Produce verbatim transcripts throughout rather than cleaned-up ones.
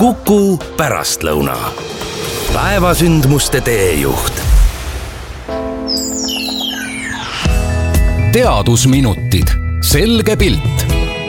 Kuku pärastlõuna. Päevasündmuste teejuht. Teadusminutid. Selge pilt.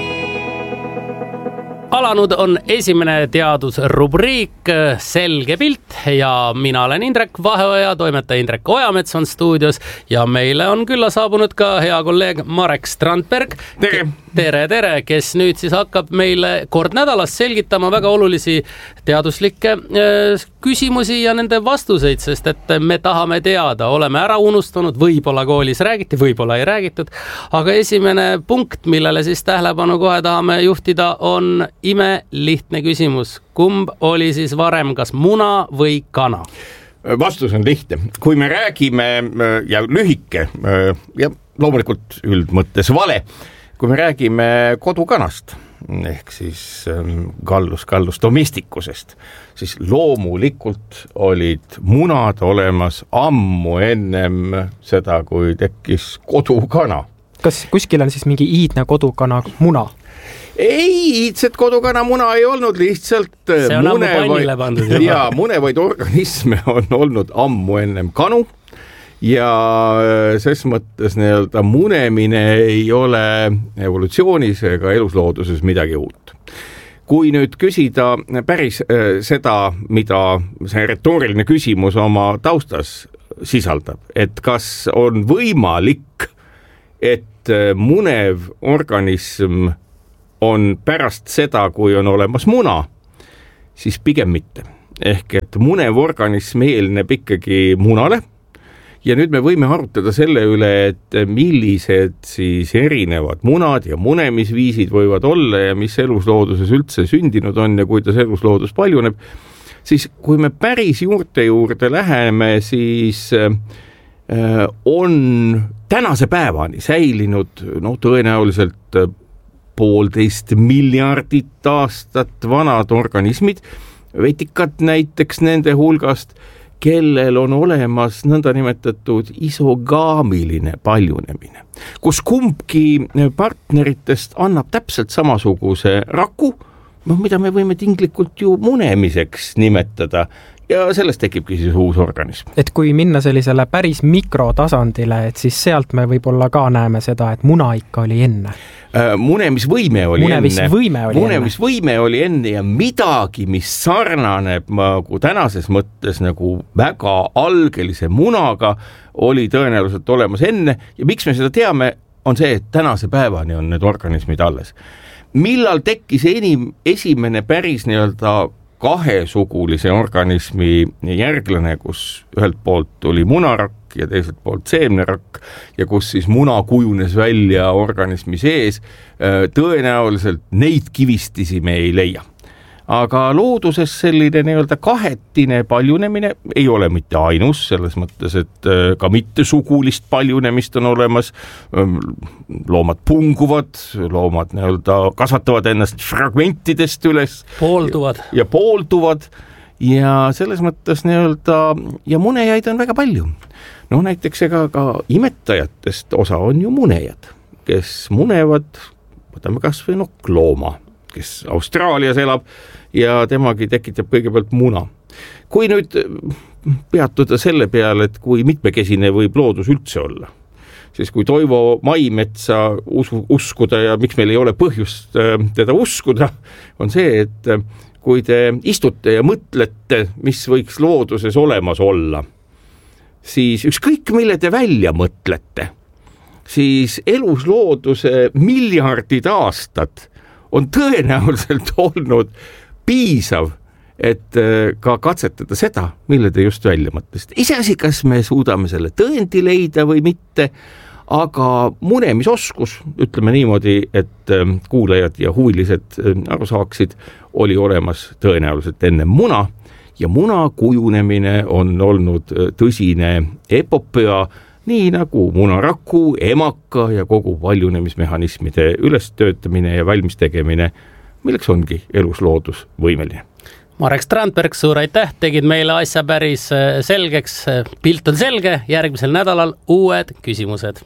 Alanud on esimene teadusrubriik Selge pilt ja mina olen Indrek Vaheoja, toimetaja Indrek Ojamets on stuudios ja meile on külla saabunud ka hea kolleeg Marek Strandberg. Tere! Tere, tere, kes nüüd siis hakkab meile kord nädalas selgitama väga olulisi teaduslikke küsimusi ja nende vastuseid, sest et me tahame teada, oleme ära unustanud, võib-olla koolis räägiti, võib-olla ei räägitud, aga esimene punkt, millele siis tähelepanu kohe tahame juhtida, on imelihtne küsimus. Kumb oli siis varem, kas muna või kana? Vastus on lihtne. Kui me räägime ja lühike ja loomulikult üldmõttes vale, kui me räägime kodukanast, ehk siis kallus, kallus domestikusest, siis loomulikult olid munad olemas ammu ennem seda, kui tekkis kodukana. Kas kuskil on siis mingi iidne kodukana muna? Ei, iidset kodukana muna ei olnud, lihtsalt see on ammu pannile pandud juba. Ja munevaid organisme on olnud ammu ennem kanu. Ja ses mõttes nii-öelda munemine ei ole evolutsioonis ega eluslooduses midagi uut. Kui nüüd küsida päris seda, mida see retooriline küsimus oma taustas sisaldab, et kas on võimalik, et munev organism on pärast seda, kui on olemas muna, siis pigem mitte. Ehk et munev organism eelneb ikkagi munale. Ja nüüd me võime arutada selle üle, et millised siis erinevad munad ja munemisviisid võivad olla ja mis eluslooduses üldse sündinud on ja kuidas elusloodus paljuneb. Siis kui me päris juurte juurde läheme, siis on tänase päevani säilinud no, tõenäoliselt poolteist miljardit aastat vanad organismid, vetikad näiteks nende hulgast, kellel on olemas nõndanimetatud isogaamiline paljunemine, kus kumbki partneritest annab täpselt samasuguse raku, no, mida me võime tinglikult ju munemiseks nimetada, ja sellest tekibki siis uus organism. Et kui minna sellisele päris mikrotasandile, et siis sealt me võib-olla ka näeme seda, et muna ikka oli enne. Munemisvõime oli Munemisvõime enne. oli Munemisvõime oli enne ja midagi, mis sarnaneb nagu tänases mõttes nagu väga algelise munaga, oli tõenäoliselt olemas enne ja miks me seda teame, on see, et tänase päevani on need organismid alles. Millal tekkis enim, esimene päris nii-öelda kahesugulise organismi järglane, kus ühelt poolt tuli munarakk ja teiselt poolt seemnerakk ja kus siis muna kujunes välja organismi sees, tõenäoliselt neid kivistisi me ei leia. Aga looduses selline nii-öelda kahetine paljunemine ei ole mitte ainus, selles mõttes, et ka mittesugulist paljunemist on olemas, loomad punguvad, loomad nii-öelda kasvatavad ennast fragmentidest üles. Poolduvad. Ja poolduvad ja selles mõttes nii-öelda ja munejaid on väga palju. No näiteks ega ka imetajatest osa on ju munejad, kes munevad, võtame kas või noklooma, kes Austraalias elab ja temagi tekitab kõigepealt muna. Kui nüüd peatuda selle peale, et kui mitmekesine võib loodus üldse olla, siis kui Toivo Maimetsa uskuda ja miks meil ei ole põhjust teda uskuda, on see, et kui te istute ja mõtlete, mis võiks looduses olemas olla, siis ükskõik mille te välja mõtlete, siis eluslooduse miljardid aastad on tõenäoliselt olnud piisav, et ka katsetada seda, mille te just välja mõtlesite. Iseasi, kas me suudame selle tõendi leida või mitte, aga munemisoskus, ütleme niimoodi, et kuulajad ja huvilised aru saaksid, oli olemas tõenäoliselt enne muna ja muna kujunemine on olnud tõsine epopöa, nii nagu munaraku, emaka ja kogu paljunemismehhanismide ülestöötamine ja valmis tegemine, milleks ongi elusloodus võimeline. Marek Strandberg, suur aitäh, tegid meile asja päris selgeks. Pilt on selge, järgmisel nädalal uued küsimused.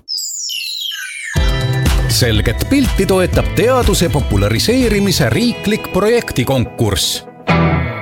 Selget pilti toetab teaduse populariseerimise riiklik projektikonkurss.